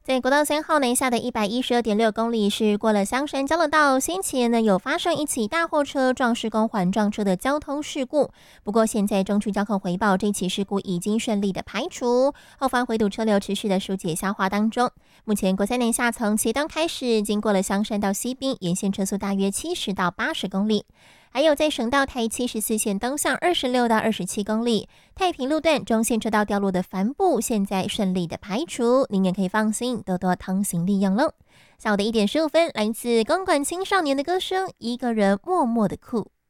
在国道3号南下的112.6公里是过了香山交流道，先前呢有发生一起大货车撞施工环撞车的交通事故。不过现在中区交控回报，这起事故已经顺利的排除，后方回堵车流持续的疏解消化当中。目前国三南下从茄东开始，经过了香山到西滨，沿线车速大约70到80公里。还有在省道台74线东向26到27公里，太平路段中线车道掉落的帆布，现在顺利的排除，您也可以放心多多通行利用喽。下午的1点15分，来自公馆青少年的歌声《一个人默默的哭》。